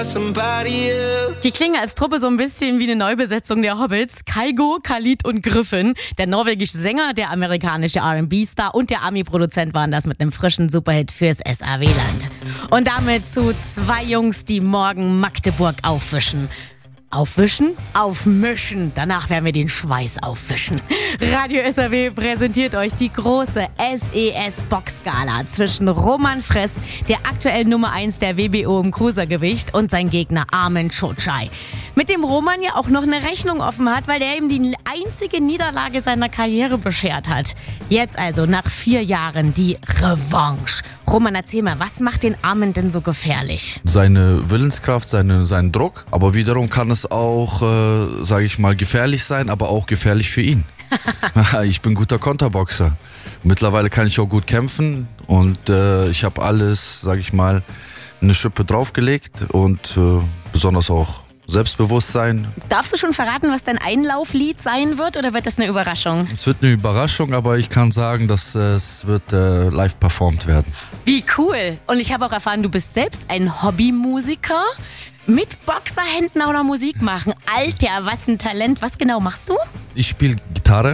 Die klingen als Truppe so ein bisschen wie eine Neubesetzung der Hobbits. Kygo, Khalid und Griffin. Der norwegische Sänger, der amerikanische R&B-Star und der Ami-Produzent waren das mit einem frischen Superhit fürs SAW-Land. Und damit zu zwei Jungs, die morgen Magdeburg aufwischen. Aufwischen? Aufmischen. Danach werden wir den Schweiß aufwischen. Radio SAW präsentiert euch die große SES-Boxgala zwischen Roman Fress, der aktuell Nummer 1 der WBO im Cruisergewicht, und sein Gegner Armen Chochai. Mit dem Roman ja auch noch eine Rechnung offen hat, weil der ihm die einzige Niederlage seiner Karriere beschert hat. Jetzt also nach 4 Jahren die Revanche. Roman, erzähl mal, was macht den Armen denn so gefährlich? Seine Willenskraft, seinen Druck. Aber wiederum kann es auch, sage ich mal, gefährlich sein, aber auch gefährlich für ihn. Ich bin guter Konterboxer. Mittlerweile kann ich auch gut kämpfen und ich habe alles, sage ich mal, eine Schippe draufgelegt und besonders auch Selbstbewusstsein. Darfst du schon verraten, was dein Einlauflied sein wird, oder wird das eine Überraschung? Es wird eine Überraschung, aber ich kann sagen, dass es wird live performt werden. Wie cool! Und ich habe auch erfahren, du bist selbst ein Hobbymusiker. Mit Boxerhänden auch noch Musik machen. Alter, was ein Talent. Was genau machst du? Ich spiele Gitarre.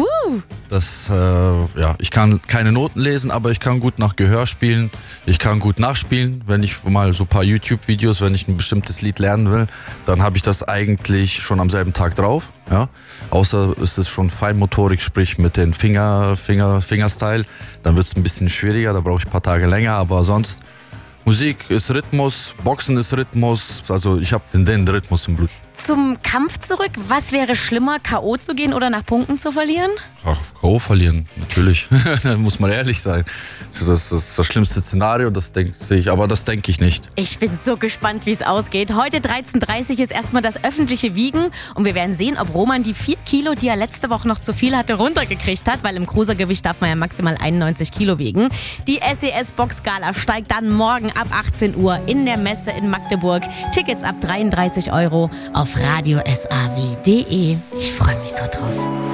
Ich kann keine Noten lesen, aber ich kann gut nach Gehör spielen. Ich kann gut nachspielen. Wenn ich mal so ein paar YouTube-Videos, wenn ich ein bestimmtes Lied lernen will, dann habe ich das eigentlich schon am selben Tag drauf. Ja? Außer es ist schon Feinmotorik, sprich mit den Fingerstyle. Dann wird es ein bisschen schwieriger, da brauche ich ein paar Tage länger. Aber sonst, Musik ist Rhythmus, Boxen ist Rhythmus. Also ich habe den Rhythmus im Blut. Zum Kampf zurück. Was wäre schlimmer, K.O. zu gehen oder nach Punkten zu verlieren? Ach, K.O. verlieren, natürlich. Da muss man ehrlich sein. Das ist das schlimmste Szenario, das denke ich nicht. Ich bin so gespannt, wie es ausgeht. Heute 13:30 Uhr ist erstmal das öffentliche Wiegen und wir werden sehen, ob Roman die 4 Kilo, die er letzte Woche noch zu viel hatte, runtergekriegt hat, weil im Cruisergewicht darf man ja maximal 91 Kilo wiegen. Die SES-Boxgala steigt dann morgen ab 18 Uhr in der Messe in Magdeburg. Tickets ab 33 € auf radiosaw.de. Ich freue mich so drauf.